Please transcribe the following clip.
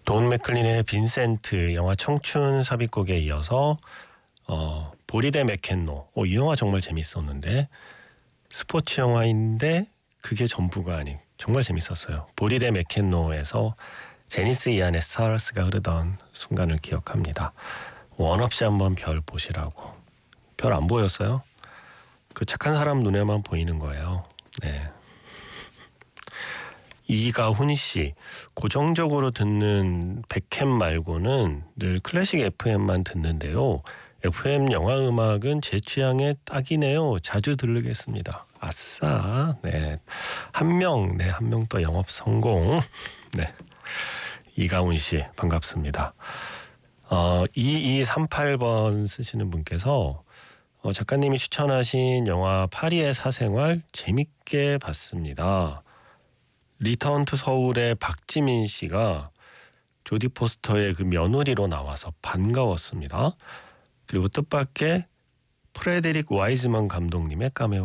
돈 맥클린의 빈센트 영화 청춘 삽입곡에 이어서 보리 대 맥켄로. 이 영화 정말 재밌었는데 스포츠 영화인데 그게 전부가 아닌 정말 재밌었어요. 보리 대 맥켄로에서 제니스 이안의 스타스가 흐르던 순간을 기억합니다. 원 없이 한번 별 보시라고. 별 안 보였어요? 그 착한 사람 눈에만 보이는 거예요. 네. 이가훈 씨, 고정적으로 듣는 백캠 말고는 늘 클래식 FM만 듣는데요. FM 영화 음악은 제 취향에 딱이네요. 자주 들르겠습니다. 아싸. 네. 한 명 또 영업 성공. 네. 이가훈 씨, 반갑습니다. 2238번 쓰시는 분께서 작가님이 추천하신 영화 파리의 사생활 재밌게 봤습니다. 리턴 투 서울의 박지민 씨가 조디 포스터의 그 며느리로 나와서 반가웠습니다. 그리고 뜻밖의 프레데릭 와이즈만 감독님의 카메오